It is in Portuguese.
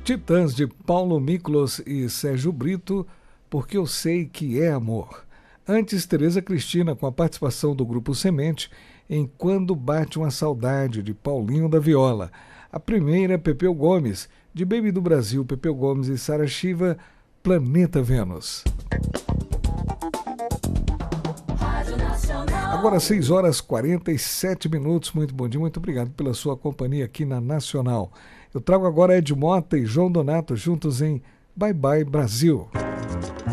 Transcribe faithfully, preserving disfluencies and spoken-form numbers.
Titãs de Paulo Miklos e Sérgio Brito, Porque Eu Sei Que É Amor. Antes, Tereza Cristina, com a participação do Grupo Semente, em Quando Bate Uma Saudade, de Paulinho da Viola. A primeira, Pepeu Gomes, de Baby do Brasil, Pepeu Gomes e Sara Shiva, Planeta Vênus. Agora seis horas e quarenta e sete minutos. Muito bom dia, muito obrigado pela sua companhia aqui na Nacional. Eu trago agora Ed Mota e João Donato juntos em Bye Bye Brasil.